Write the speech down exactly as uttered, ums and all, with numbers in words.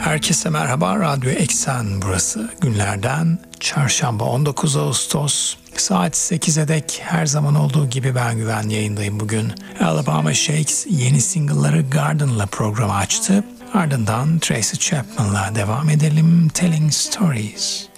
Herkese merhaba, Radyo Eksen burası. Günlerden çarşamba on dokuz Ağustos saat sekize dek her zaman olduğu gibi ben Güven yayındayım bugün. Alabama Shakes yeni single'ları Garden'la programı açtı. Ardından Tracy Chapman'la devam edelim. Telling Stories.